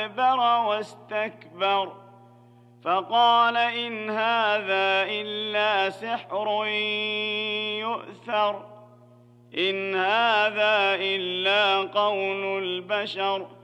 أدبر واستكبر فقال إن هذا إلا سحر يؤثر إن هذا إلا قول البشر